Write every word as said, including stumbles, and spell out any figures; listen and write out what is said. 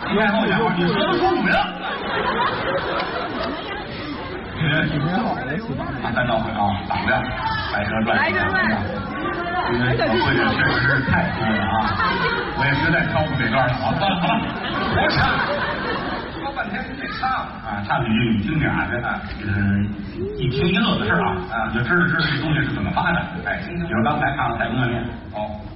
太后讲话，你说不出来了。 挺好的， 啊，三道会啊，党亮，白蛇传，白蛇传。因为我会的确实是太多了啊，我也实在挑不这段了啊。我唱，说半天得唱啊，唱几句你听听啊，这啊，嗯，一听一乐的事儿啊，啊，你就知道知道这东西是怎么发的。哎，比如刚才唱了太公的脸，哦。